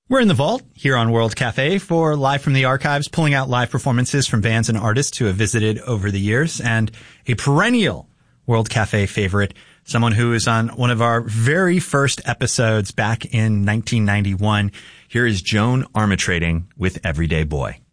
We're in the vault here on World Cafe for Live from the Archives, pulling out live performances from bands and artists who have visited over the years, and a perennial World Cafe favorite, someone who is on one of our very first episodes back in 1991. Here is Joan Armatrading with Everyday Boy.